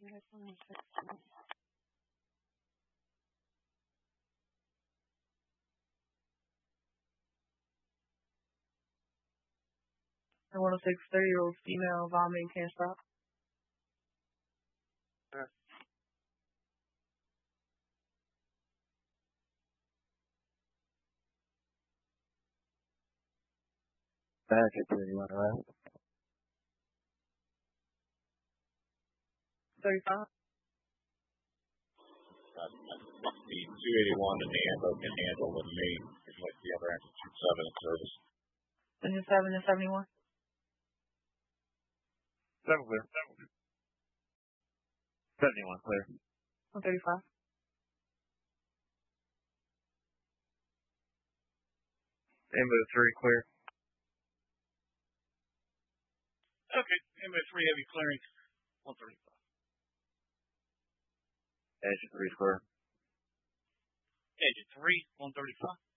I want to 30-year-old female vomiting can't stop. Back at 31, right? 35. The 281 and the ambo can handle with me. Like the other engine 27 in service. Engine 7 and 71. 7 clear. 71 clear. 135. Ambo 3 clear. Okay, ambo 3 heavy clearance. 135. Engine 3 clear. Engine 3, 135.